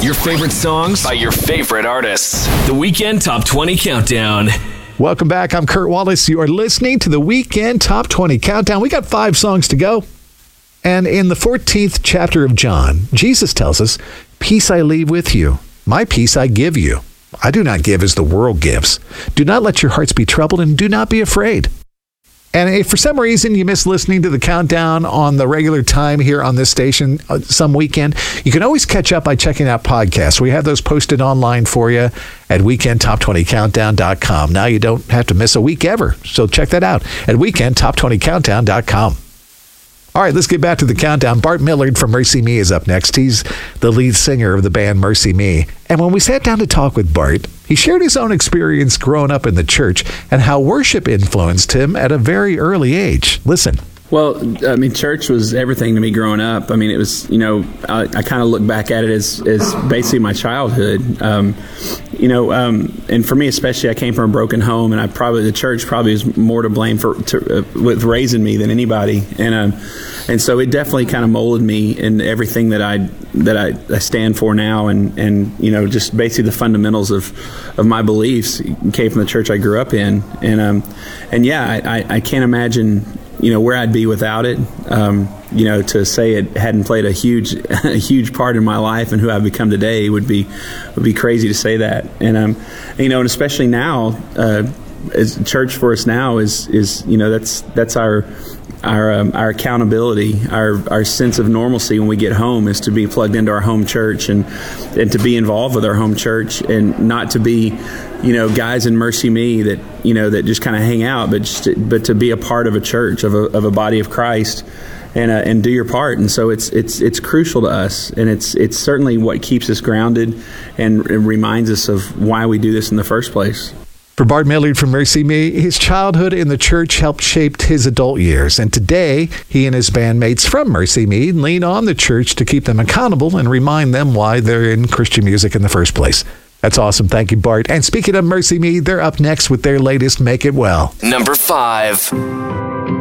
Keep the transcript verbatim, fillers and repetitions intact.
Your favorite songs by your favorite artists. The Weekend Top twenty Countdown. Welcome back. I'm Kurt Wallace. You are listening to the Weekend Top twenty Countdown. We got five songs to go. And in the fourteenth chapter of John, Jesus tells us, "Peace I leave with you. My peace I give you. I do not give as the world gives. Do not let your hearts be troubled and do not be afraid." And if for some reason you miss listening to the countdown on the regular time here on this station uh, some weekend, you can always catch up by checking out podcasts. We have those posted online for you at weekend top twenty countdown dot com. Now you don't have to miss a week ever, so check that out at weekend top twenty countdown dot com. All right, let's get back to the countdown. Bart Millard from Mercy Me is up next. He's the lead singer of the band Mercy Me. And when we sat down to talk with Bart, he shared his own experience growing up in the church and how worship influenced him at a very early age. Listen. Well, I mean, church was everything to me growing up. I mean, it was, you know, I, I kind of look back at it as, as basically my childhood. Um, you know, um, and for me especially, I came from a broken home, and I probably, the church probably is more to blame for to, uh, with raising me than anybody. And um, and so it definitely kind of molded me in everything that I that I, I stand for now, and, and you know, just basically the fundamentals of, of my beliefs came from the church I grew up in. And um, and yeah, I, I, I can't imagine, you know, where I'd be without it. Um, you know, to say it hadn't played a huge, a huge part in my life and who I've become today would be, would be crazy to say that. And um, you know, and especially now, uh, as church for us now is, is you know, that's that's our, our um, our accountability, our our sense of normalcy when we get home is to be plugged into our home church and and to be involved with our home church, and not to be, you know, guys in Mercy Me that, you know, that just kind of hang out, but just to, but to be a part of a church, of a of a body of Christ, and uh, and do your part. And so it's it's it's crucial to us, and it's it's certainly what keeps us grounded and, and reminds us of why we do this in the first place. For Bart Millard from Mercy Me, his childhood in the church helped shape his adult years. And today, he and his bandmates from Mercy Me lean on the church to keep them accountable and remind them why they're in Christian music in the first place. That's awesome. Thank you, Bart. And speaking of Mercy Me, they're up next with their latest Make It Well. Number five.